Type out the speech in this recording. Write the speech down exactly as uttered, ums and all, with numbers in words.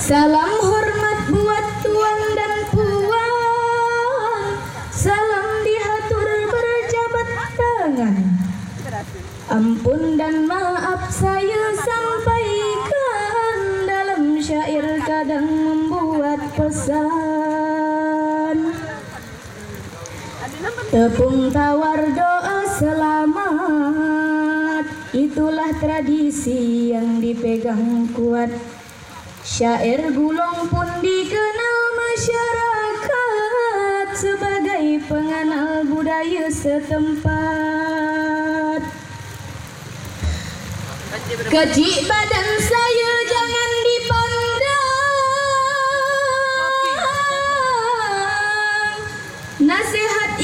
Salam hormat buat tuan dan puan, salam dihatur berjabat tangan. Ampun dan maaf saya sampaikan, dalam syair kadang membuat pesan. Tepung tawar doa selamat, itulah tradisi yang dipegang kuat. Syair gulung pun dikenal masyarakat sebagai pengenal budaya setempat. Kecil badan saya jangan dipandang, nasi